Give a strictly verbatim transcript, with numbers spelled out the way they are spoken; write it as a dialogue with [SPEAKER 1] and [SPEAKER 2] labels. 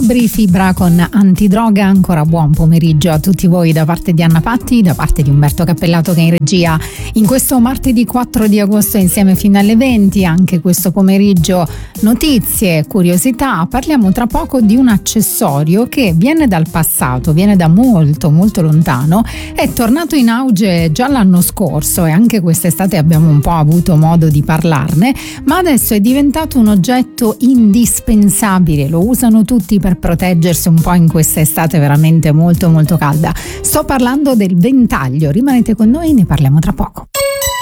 [SPEAKER 1] Fibra con Antidroga. Ancora buon pomeriggio a tutti voi da parte di Anna Patti, da parte di Umberto Cappellato che è in regia in questo martedì quattro di agosto insieme fino alle venti. Anche questo pomeriggio notizie, curiosità. Parliamo tra poco di un accessorio che viene dal passato, viene da molto molto lontano, è tornato in auge già l'anno scorso e anche quest'estate abbiamo un po' avuto modo di parlarne, ma adesso è diventato un oggetto indispensabile, lo usano tutti per proteggersi un po' in questa estate veramente molto molto calda. Sto parlando del ventaglio, rimanete con noi, ne parliamo tra poco.